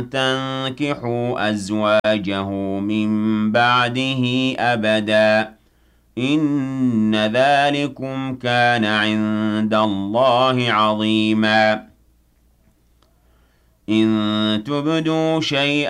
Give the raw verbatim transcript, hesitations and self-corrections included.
تنكحوا أزواجه من بعده أبدا إن ذلكم كان عند الله عظيما إن تبدوا شيئا